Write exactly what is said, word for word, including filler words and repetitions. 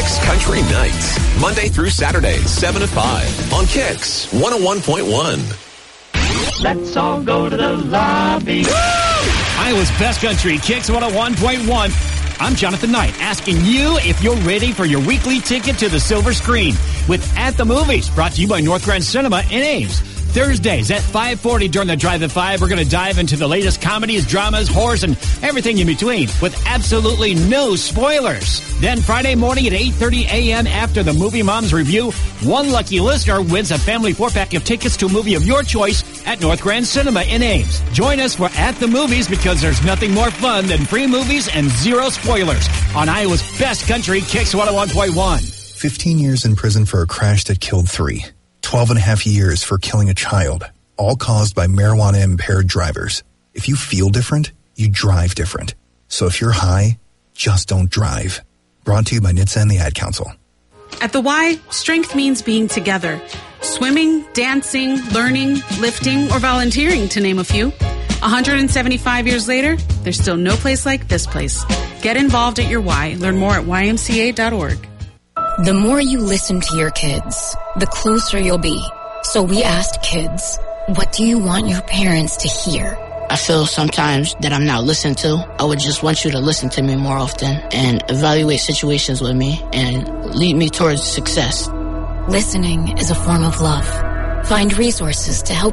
Kicks Country Nights, Monday through Saturday, seven to five on Kicks one oh one point one. Let's all go to the lobby. Woo! Iowa's Best Country, Kicks one oh one point one. I'm Jonathan Knight, asking you if you're ready for your weekly ticket to the silver screen with At the Movies, brought to you by North Grand Cinema in Ames. Thursdays at five forty during the Drive at five, we're going to dive into the latest comedies, dramas, horrors, and everything in between with absolutely no spoilers. Then Friday morning at eight thirty a.m. after the Movie Moms Review, one lucky listener wins a family four-pack of tickets to a movie of your choice at North Grand Cinema in Ames. Join us for At the Movies because there's nothing more fun than free movies and zero spoilers on Iowa's Best Country, Kicks one oh one point one. fifteen years in prison for a crash that killed three. twelve and a half years for killing a child, all caused by marijuana-impaired drivers. If you feel different, you drive different. So if you're high, just don't drive. Brought to you by N H T S A and the Ad Council. At the Y, strength means being together. Swimming, dancing, learning, lifting, or volunteering, to name a few. one hundred seventy-five years later, there's still no place like this place. Get involved at your Y. Learn more at y m c a dot org. The more you listen to your kids, the closer you'll be. So we asked kids, what do you want your parents to hear? I feel sometimes that I'm not listened to. I would just want you to listen to me more often and evaluate situations with me and lead me towards success. Listening is a form of love. Find resources to help